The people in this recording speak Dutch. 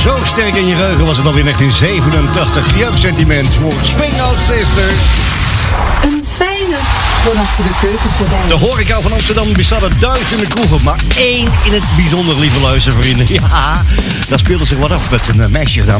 Zo sterk in je geheugen was het alweer 1987. Jeugdsentiment voor Swing Out Sisters. Een fijne van achter de keukengordijn. De horeca van Amsterdam bestaat uit duizenden kroegen, maar één in het bijzonder, lieve luistervrienden. Ja, daar speelde zich wat af met een meisje gedaan.